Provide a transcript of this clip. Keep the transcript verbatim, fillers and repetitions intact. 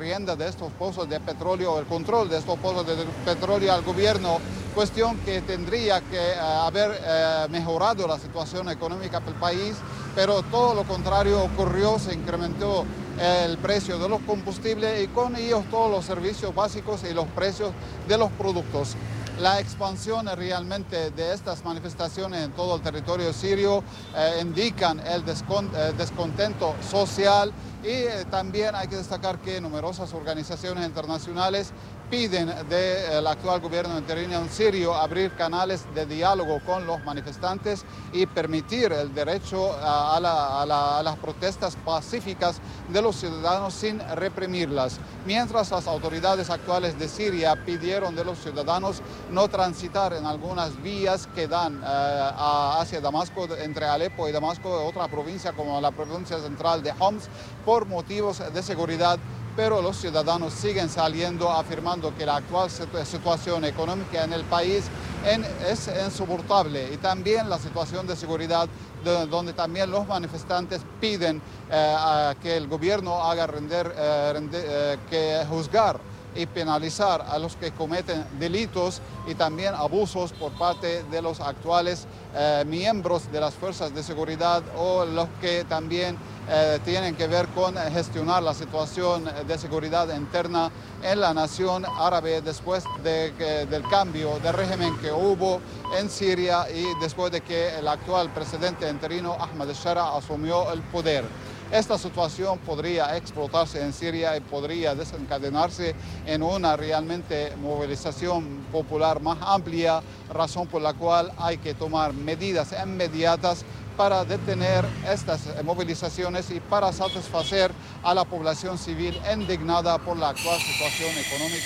rienda de estos pozos de petróleo, el control de estos pozos de petróleo al gobierno, cuestión que tendría que eh, haber eh, mejorado la situación económica del país, pero todo lo contrario ocurrió, se incrementó el precio de los combustibles y con ellos todos los servicios básicos y los precios de los productos. La expansión realmente de estas manifestaciones en todo el territorio sirio eh, indican el descont eh, descontento social y eh, también hay que destacar que numerosas organizaciones internacionales piden del actual gobierno interino sirio abrir canales de diálogo con los manifestantes y permitir el derecho a, la, a, la, a las protestas pacíficas de los ciudadanos sin reprimirlas. Mientras las autoridades actuales de Siria pidieron de los ciudadanos no transitar en algunas vías que dan eh, a, hacia Damasco, entre Alepo y Damasco, otra provincia como la provincia central de Homs, por motivos de seguridad. Pero los ciudadanos siguen saliendo afirmando que la actual situación económica en el país en, es insoportable y también la situación de seguridad de, donde también los manifestantes piden eh, a que el gobierno haga render, eh, render eh, que juzgar y penalizar a los que cometen delitos y también abusos por parte de los actuales eh, miembros de las fuerzas de seguridad o los que también eh, tienen que ver con gestionar la situación de seguridad interna en la nación árabe después de, de, del cambio de régimen que hubo en Siria y después de que el actual presidente interino Ahmed al-Shara asumió el poder. Esta situación podría explotarse en Siria y podría desencadenarse en una realmente movilización popular más amplia, razón por la cual hay que tomar medidas inmediatas para detener estas movilizaciones y para satisfacer a la población civil indignada por la actual situación económica.